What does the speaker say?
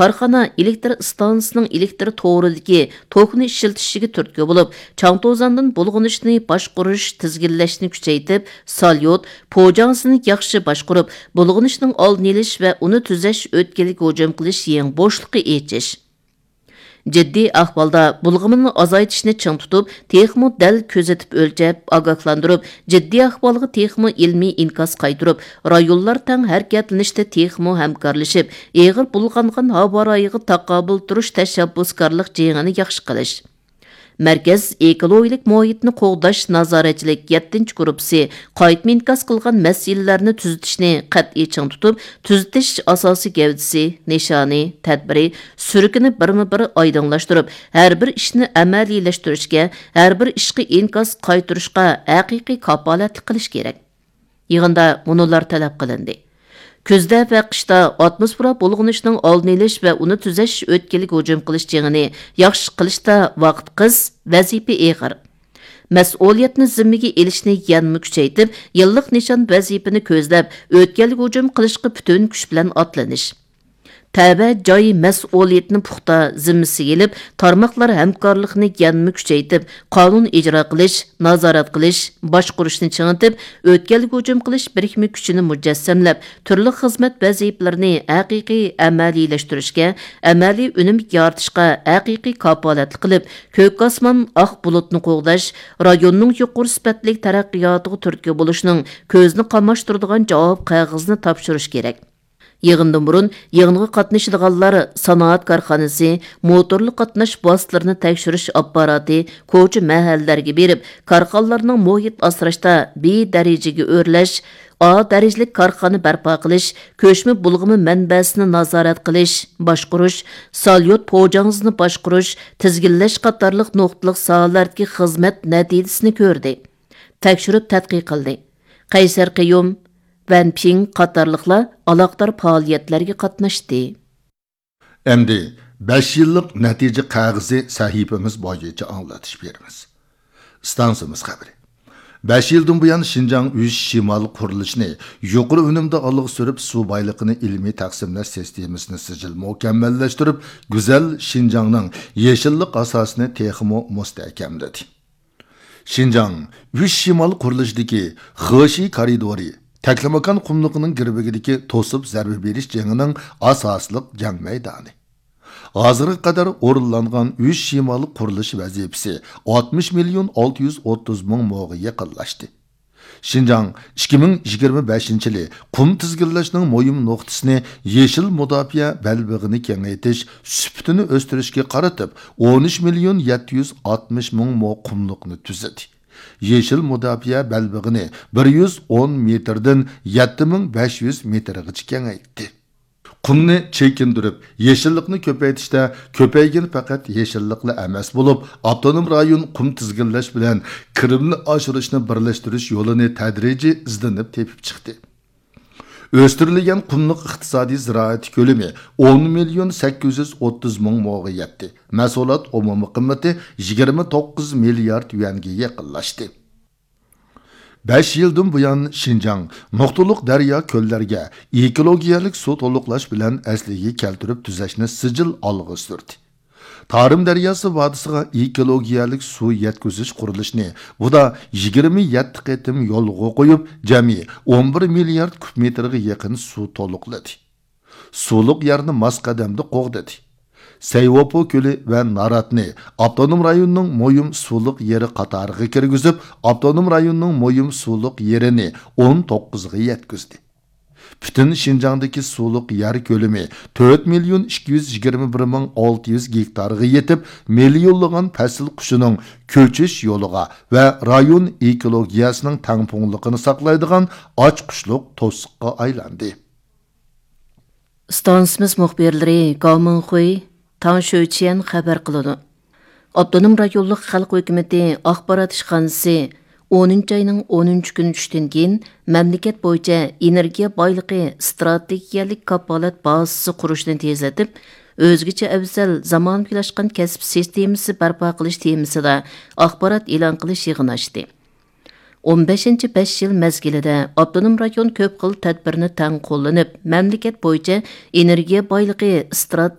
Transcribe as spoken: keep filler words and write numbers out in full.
korxona elektr stansiyasining elektr to'g'ridagi tokni ishiltishiga turtki bo'lib, Changto'zandan bulg'unishni boshqarish, tizginlashni kuchaytirib, salyot, po'jansini yaxshi boshqarib, bulg'unishning oldini olish va uni tuzash, o'tkinlik hujum qilish yangi bo'shliqni echish. Ciddi ahvalda bulg'umini azaytishni ching tutib, texmo dal ko'zatib o'lchab, ogohlantirib, ciddi ahvalga texmo ilmiy inkas qaytirib, rayonlar tang harakatlanishda texmo hamkorlashib, eg'ir bulg'angan havo rayiga taqobil turish tashabbuskorlik jengini yaxshi qilish. Merkez ekologik muhitni qo'g'dash nazoratchilik yettinchi guruhi qaytma inkas qilgan masalalarni tuzitishni qat'iy ching tutib, tuzitish asosiy gavdasi, nishoni, tadbiri, surkini birma-bir oydinlashtirib, har bir ishni amaliylashtirishga, har bir ishga inkas qaytarishga haqiqiy kapolatlik qilish kerak. Yig'inda bunular talab qilindi. Kuzda va qishda atmosfera bulg'unishining oldini olish va uni tuzash, o'tkinlik hujum qilish jengini yaxshi qilishda vaqt qiz, vazifa eg'ir. Mas'uliyatni zimmiga elishni yanmi kuchaytirib, yillik nishon vazifani ko'zlab, o'tkinlik hujum qilishga butun kuch bilan otlanish. Tava joy mas'uliyatni puxta zimmasiga olib, tarmoqlar hamkorlikni yanmi kuchaytirib, qonun ijro qilish, nazorat qilish, boshqarishni chingitib, o'tkinlik hujum qilish birikma kuchini mujassamlab, turli xizmat vazifalarini haqiqiy amaliylashtirishga, amaliy unum yaratishga haqiqiy kapolatlik qilib, ko'k osmon oq bulutni qo'g'dash, rayonning yuqori sifatli taraqqiyotiga turtki bo'lishning ko'zni qamashtiradigan javob qog'ozini topshirish kerak. Yığından burun, yığınğa qatnaşıdığanlar sanoat korxonasi, motorlu qatnash vositalarini tekshirish apparati, ko'cha mahallarga berib, korxonalarning muhit asrashda B darajaga o'rlash, A darajalik korxona barpo qilish, ko'chma bulg'umi manbasini nazorat qilish, boshqarish, salyot po'jangizni boshqarish, tizginlash qatorliq nuqtaliq sohalardagi xizmat natijasini ko'rdi. Tekshirib tadqiq qildi. Qaysar Qiyum Van Ping qatorliqlar aloqador faoliyatlarga qatnashdi. Endi besh yillik natija qog'ozi sahifamiz bo'yicha anglatish beramiz. Stansiyamiz xabari. besh yildan buyon Şinjan uch shimol qurilishini yuqori unumda olg'a surib, suv boyligini ilmiy taqsimlash sistemasini sijil mukammallashtirib, go'zal Şinjanning yeshillik asosini texmo mustahkamladi. Şinjan uch shimol qurilishidagi Xeshi koridori Taklamakan qumluğunun girbigideki to'sib zarba berish jengining asosliq jang maydoni. Hozirga qadar o'rinlangan uch shimoli qurilish vazifasi oltmish million olti yuz o'ttiz ming mo'g'ga yaqinlashdi. Şinjan ikki ming yigirma beshinchi yili qum tizginlashning mo'yim nuqtasini yeshil mudofaa balbig'ini kengaytirish, sifatini o'stirishga qaratib o'n uch million yetti yuz oltmish ming mo' qumluqni tuzadi. Yeşil mudofaa balbig'ini bir yuz o'n metrdan yetti ming besh yuz metrgacha kengaytdi. Qumni chekindirib, yeshillikni ko'paytirishda ko'paygan faqat yeshilliklar emas bo'lib, avtonom rayon qum tizginlash bilan kirimni oshirishni birlashtirish yo'lini tadrijiy izlanib tepib chiqdi. O'stirilgan qumliq iqtisodiy ziroat ko'lami o'n million sakkiz yuz o'ttiz ming mo'g'ga yetdi. Mahsulot umumiy qiymati yigirma to'qqiz milliard yuanga yaqinlashdi. besh yildan buyon Şinjan nuqtaliq daryo ko'llarga ekologiyalik suv to'liqlash bilan asliga keltirib tuzashni sijil olg'a surdi. Tarim daryosi vodisiga ekologiyalik suv yetkazish qurilishini bu da yigirma yetti qatim yo'lga qo'yib, jami o'n bir milliard kub metrga yaqin suv to'liqladi. Suvliq yerni mos qadamda qo'g'dadi. Sayvopo ko'li va Naratni avtonom rayonning mo'yim suvliq yeri qatoriga kirgizib, avtonom rayonning mo'yim suvliq yerini o'n to'qqizga yetkazdi. Bütün Şinjandagi suvliq yer ko'lami to'rt million ikki yuz yigirma bir ming olti yuz gektarga yetib, millionlagan fasl qushining ko'chish yo'liga va rayon ekologiyasining tangpungliqini saqlaydigan och qushliq to'siqqa aylandi. Stansimiz muxbirlari Gaominxuy Tang Shouqian xabar qiladi. Avtonom rayonlik xalq hukumati axborot ishxonasi o'ninchi oyning o'ninchi kuni tushdan keyin mamlakat bo'yicha energiya boyligi strategiyalik kapolat bazasi qurishni tezlatib, o'zgacha afzal zamonaviylashgan kasb sistemasi barpo qilish temasida axborot e'lon qilish yig'ini ochdi. o'n beshinchi besh yil mezgilida avtonom rayon ko'p xil tadbirni tang qo'llanib, mamlakat bo'yicha energiya boyligi strategiyalik